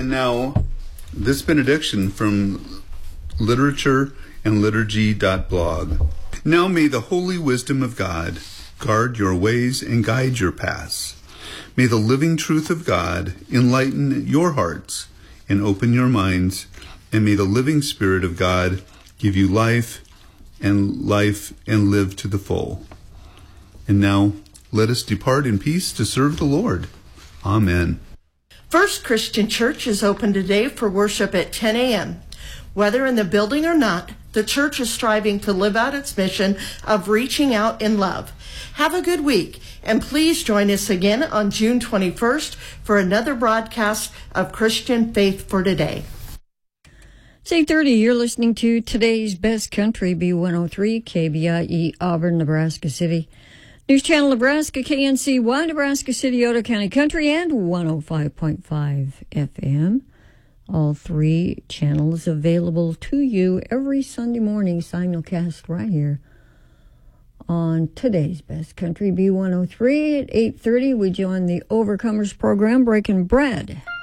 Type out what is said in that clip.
And now, this benediction from literature and liturgy.blog. Now may the holy wisdom of God guard your ways and guide your paths. May the living truth of God enlighten your hearts and open your minds, and may the living Spirit of God give you life and live to the full. And now, let us depart in peace to serve the Lord. Amen. First Christian Church is open today for worship at 10 a.m. Whether in the building or not, the church is striving to live out its mission of reaching out in love. Have a good week, and please join us again on June 21st for another broadcast of Christian Faith for Today. It's 8:30. You're listening to Today's Best Country, B103, KBIE, Auburn, Nebraska City. News Channel Nebraska, KNCY, Nebraska City, Otoe County Country, and 105.5 FM. All three channels available to you every Sunday morning, simulcast right here on Today's Best Country, B103. At 8:30, we join the Overcomers program, Breaking Bread.